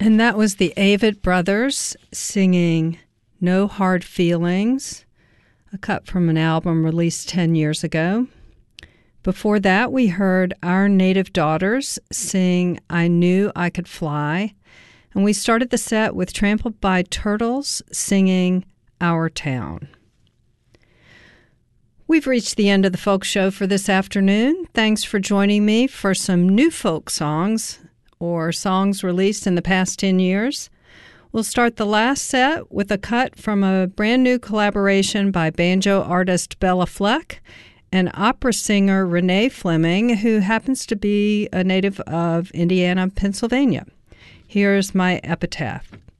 And that was the Avett Brothers singing No Hard Feelings, a cut from an album released 10 years ago. Before that, we heard Our Native Daughters sing I Knew I Could Fly. And we started the set with Trampled by Turtles singing Our Town. We've reached the end of the folk show for this afternoon. Thanks for joining me for some new folk songs or songs released in the past 10 years. We'll start the last set with a cut from a brand new collaboration by banjo artist Bella Fleck and opera singer Renee Fleming, who happens to be a native of Indiana, Pennsylvania. Here's My Epitaph.